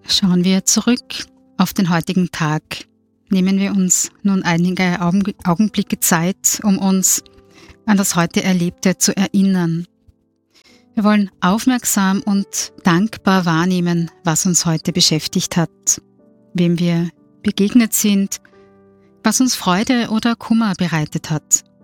Schauen wir zurück auf den heutigen Tag. Nehmen wir uns nun einige Augenblicke Zeit, um uns an das heute Erlebte zu erinnern. Wir wollen aufmerksam und dankbar wahrnehmen, was uns heute beschäftigt hat, wem wir begegnet sind, was uns Freude oder Kummer bereitet hat.